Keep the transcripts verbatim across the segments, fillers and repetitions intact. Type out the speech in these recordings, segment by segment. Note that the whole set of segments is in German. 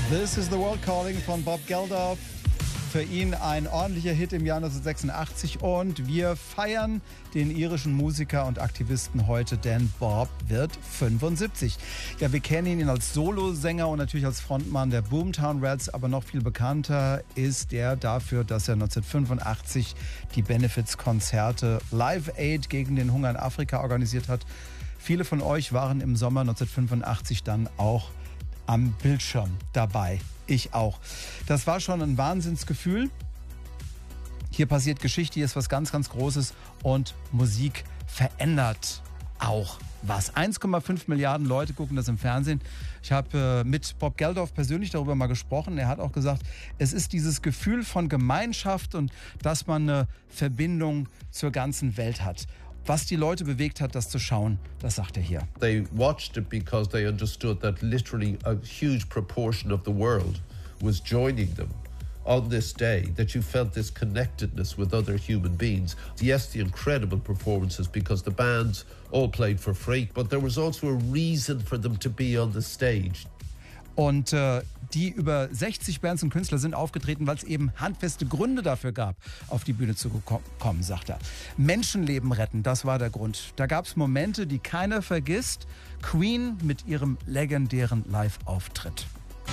This is the World Calling von Bob Geldof. Für ihn ein ordentlicher Hit im Jahr neunzehnhundertsechsundachtzig und wir feiern den irischen Musiker und Aktivisten heute, denn Bob wird fünfundsiebzig. Ja, wir kennen ihn als Solosänger und natürlich als Frontmann der Boomtown Rats, aber noch viel bekannter ist er dafür, dass er neunzehnhundertfünfundachtzig die Benefizkonzerte Live Aid gegen den Hunger in Afrika organisiert hat. Viele von euch waren im Sommer neunzehnhundertfünfundachtzig dann auch am Bildschirm dabei. Ich auch. Das war schon ein Wahnsinnsgefühl. Hier passiert Geschichte, hier ist was ganz, ganz Großes und Musik verändert auch was. eins Komma fünf Milliarden Leute gucken das im Fernsehen. Ich habe äh, mit Bob Geldof persönlich darüber mal gesprochen. Er hat auch gesagt, es ist dieses Gefühl von Gemeinschaft und dass man eine Verbindung zur ganzen Welt hat. Was die Leute bewegt hat, das zu schauen, das sagt er hier. They watched it because they understood that literally a huge proportion of the world was joining them on this day, that you felt this connectedness with other human beings. Yes, the incredible performances because the bands all played for free, but there was also a reason for them to be on the stage. Und äh, die über sechzig Bands und Künstler sind aufgetreten, weil es eben handfeste Gründe dafür gab, auf die Bühne zu kommen, sagt er. Menschenleben retten, das war der Grund. Da gab es Momente, die keiner vergisst. Queen mit ihrem legendären Live-Auftritt.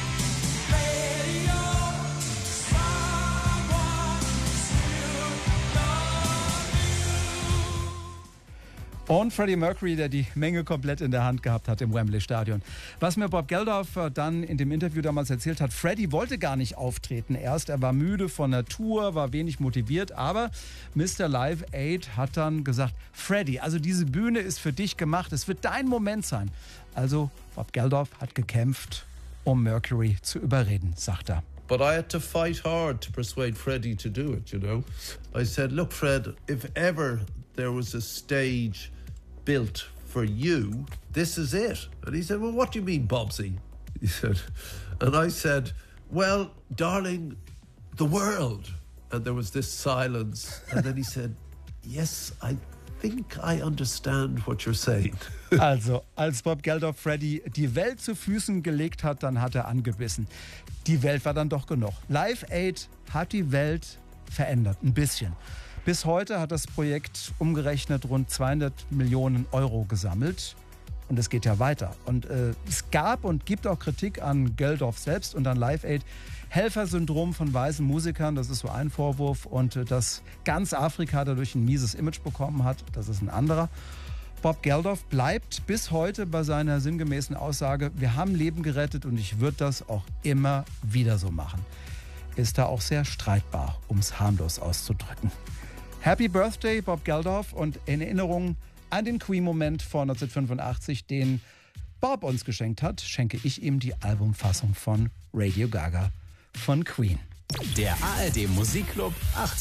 Und Freddie Mercury, der die Menge komplett in der Hand gehabt hat im Wembley-Stadion. Was mir Bob Geldof dann in dem Interview damals erzählt hat, Freddie wollte gar nicht auftreten erst. Er war müde von der Tour, war wenig motiviert, aber Mister Live Aid hat dann gesagt, Freddie, also diese Bühne ist für dich gemacht, es wird dein Moment sein. Also Bob Geldof hat gekämpft, um Mercury zu überreden, sagt er. But I had to fight hard to persuade Freddie to do it, you know. I said, look, Fred, if ever there was a stage built for you, this is it. And he said, well, what do you mean, Bobsy? He said, and I said, well, darling, the world. And there was this silence. And then he said, yes, I think I understand what you're saying. Also, als Bob Geldof Freddie die Welt zu Füßen gelegt hat, dann hat er angebissen. Die Welt war dann doch genug. Live Aid hat die Welt verändert, ein bisschen. Bis heute hat das Projekt umgerechnet rund zweihundert Millionen Euro gesammelt. Und es geht ja weiter. Und äh, es gab und gibt auch Kritik an Geldof selbst und an Live Aid. Helfersyndrom von weißen Musikern, das ist so ein Vorwurf. Und äh, dass ganz Afrika dadurch ein mieses Image bekommen hat, das ist ein anderer. Bob Geldof bleibt bis heute bei seiner sinngemäßen Aussage, wir haben Leben gerettet und ich würde das auch immer wieder so machen. Ist da auch sehr streitbar, um es harmlos auszudrücken. Happy Birthday, Bob Geldof, und in Erinnerung an den Queen-Moment von neunzehnhundertfünfundachtzig, den Bob uns geschenkt hat, schenke ich ihm die Albumfassung von Radio Gaga von Queen. Der A R D Musikclub acht